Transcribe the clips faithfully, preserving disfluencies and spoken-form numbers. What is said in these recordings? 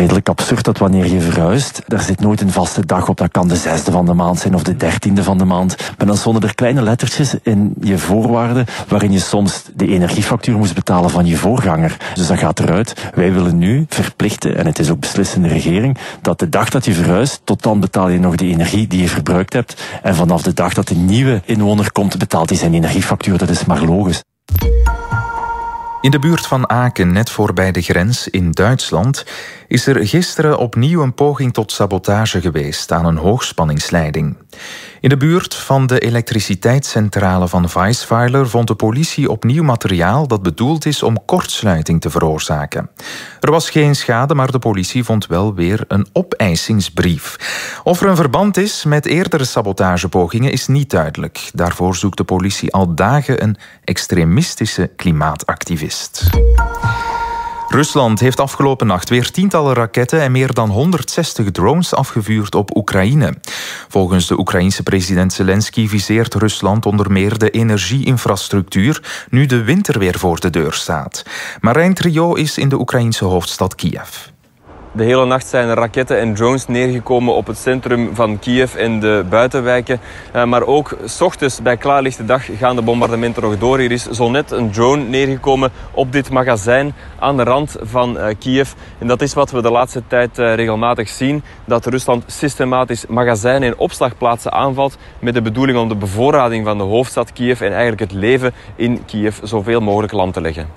redelijk absurd dat wanneer je verhuist, daar zit nooit een vaste dag op. Dat kan de zesde van de maand zijn of de dertiende van de maand. Maar dan stonden er kleine lettertjes in je voorwaarden waarin je soms de energiefactuur moest betalen van je voorganger. Dus dat gaat eruit. Wij willen nu verplichten, en het is ook beslissende regering, dat de dag dat je verhuist, tot dan betaal je nog de energie die je verbruikt hebt. En vanaf de dag dat de nieuwe inwoner komt, betaalt hij zijn energiefactuur. Dat is maar logisch. In de buurt van Aken, net voorbij de grens in Duitsland, is er gisteren opnieuw een poging tot sabotage geweest aan een hoogspanningsleiding. In de buurt van de elektriciteitscentrale van Weisweiler vond de politie opnieuw materiaal dat bedoeld is om kortsluiting te veroorzaken. Er was geen schade, maar de politie vond wel weer een opeisingsbrief. Of er een verband is met eerdere sabotagepogingen is niet duidelijk. Daarvoor zoekt de politie al dagen een extremistische klimaatactivist. Rusland heeft afgelopen nacht weer tientallen raketten en meer dan honderdzestig drones afgevuurd op Oekraïne. Volgens de Oekraïense president Zelensky viseert Rusland onder meer de energieinfrastructuur, nu de winter weer voor de deur staat. Marijn Trio is in de Oekraïense hoofdstad Kiev. De hele nacht zijn er raketten en drones neergekomen op het centrum van Kiev en de buitenwijken. Uh, maar ook 's ochtends bij klaarlichte dag gaan de bombardementen nog door. Hier is zo net een drone neergekomen op dit magazijn aan de rand van uh, Kiev. En dat is wat we de laatste tijd uh, regelmatig zien. Dat Rusland systematisch magazijnen en opslagplaatsen aanvalt met de bedoeling om de bevoorrading van de hoofdstad Kiev en eigenlijk het leven in Kiev zoveel mogelijk lam te leggen.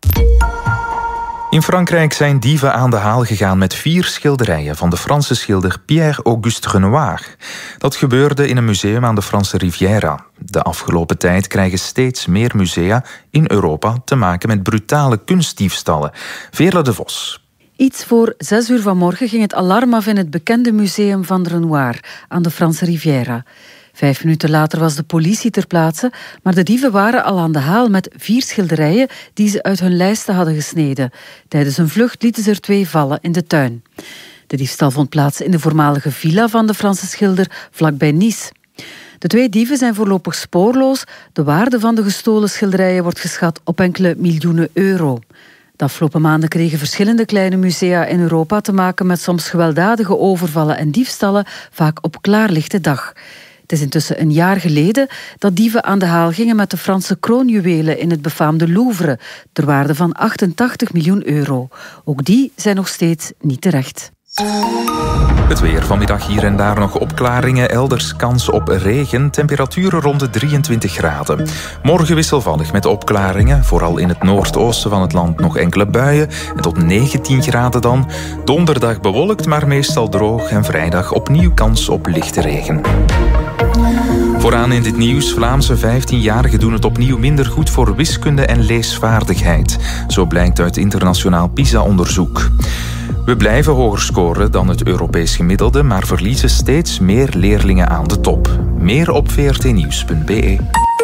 In Frankrijk zijn dieven aan de haal gegaan met vier schilderijen van de Franse schilder Pierre-Auguste Renoir. Dat gebeurde in een museum aan de Franse Riviera. De afgelopen tijd krijgen steeds meer musea in Europa te maken met brutale kunstdiefstallen. Veerle de Vos. Iets voor zes uur vanmorgen ging het alarm af in het bekende museum van Renoir aan de Franse Riviera. Vijf minuten later was de politie ter plaatse, maar de dieven waren al aan de haal met vier schilderijen die ze uit hun lijsten hadden gesneden. Tijdens een vlucht lieten ze er twee vallen in de tuin. De diefstal vond plaats in de voormalige villa van de Franse schilder vlakbij Nice. De twee dieven zijn voorlopig spoorloos. De waarde van de gestolen schilderijen wordt geschat op enkele miljoenen euro. De afgelopen maanden kregen verschillende kleine musea in Europa te maken met soms gewelddadige overvallen en diefstallen, vaak op klaarlichte dag. Het is intussen een jaar geleden dat dieven aan de haal gingen met de Franse kroonjuwelen in het befaamde Louvre, ter waarde van achtentachtig miljoen euro. Ook die zijn nog steeds niet terecht. Het weer. Vanmiddag hier en daar nog opklaringen, elders kans op regen. Temperaturen rond de drieëntwintig graden. Morgen wisselvallig met opklaringen. Vooral in het noordoosten van het land nog enkele buien. En tot negentien graden dan. Donderdag bewolkt, maar meestal droog. En vrijdag opnieuw kans op lichte regen. Vooraan in dit nieuws, Vlaamse vijftienjarigen doen het opnieuw minder goed voor wiskunde en leesvaardigheid. Zo blijkt uit internationaal PISA-onderzoek. We blijven hoger scoren dan het Europees gemiddelde, maar verliezen steeds meer leerlingen aan de top. Meer op v r t nieuws punt b e.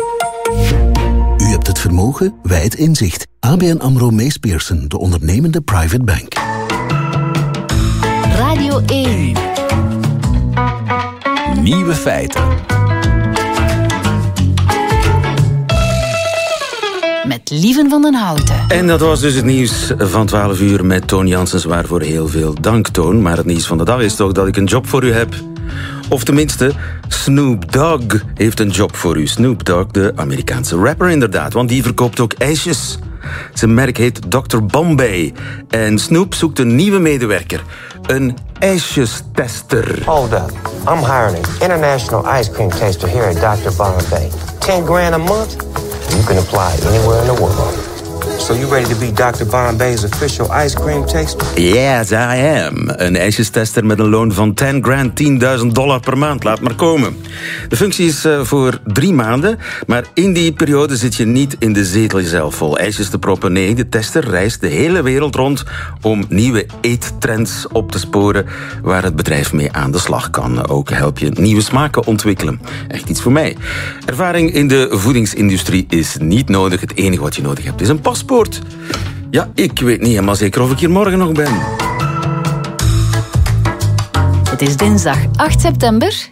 U hebt het vermogen, wij het inzicht. A B N AMRO Mees Pierson, de ondernemende private bank. Radio één. Nieuwe feiten. Met Lieven van den Houten. En dat was dus het nieuws van twaalf uur met Toon Janssens, waarvoor heel veel dank, Toon. Maar het nieuws van de dag is toch dat ik een job voor u heb. Of tenminste, Snoop Dogg heeft een job voor u. Snoop Dogg, de Amerikaanse rapper inderdaad, want die verkoopt ook ijsjes. Zijn merk heet dokter Bombay. En Snoop zoekt een nieuwe medewerker. Een ijsjestester. Hold up. I'm hiring an international ice cream taster here at dokter Bombay. Ten grand a month? You can apply anywhere in the world. So you ready to be dokter Bombay's official ice cream taster? Yes, I am. Een ijsjestester met een loon van ten grand, tienduizend dollar per maand. Laat maar komen. De functie is uh, voor drie maanden, maar in die periode zit je niet in de zetel jezelf vol ijsjes te proppen. Nee, de tester reist de hele wereld rond om nieuwe eettrends op te sporen waar het bedrijf mee aan de slag kan. Ook help je nieuwe smaken ontwikkelen. Echt iets voor mij. Ervaring in de voedingsindustrie is niet nodig. Het enige wat je nodig hebt is een paspoort. Ja, ik weet niet helemaal zeker of ik hier morgen nog ben. Het is dinsdag acht september.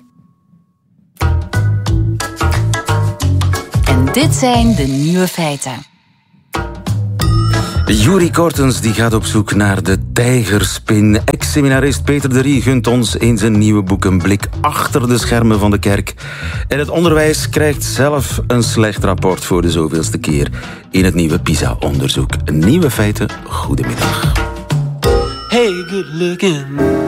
En dit zijn de nieuwe feiten. Juri Kortens die gaat op zoek naar de tijgerspin. Ex-seminarist Peter de Rie gunt ons in zijn nieuwe boek een blik achter de schermen van de kerk. En het onderwijs krijgt zelf een slecht rapport voor de zoveelste keer in het nieuwe PISA-onderzoek. Nieuwe feiten, goedemiddag. Hey, good looking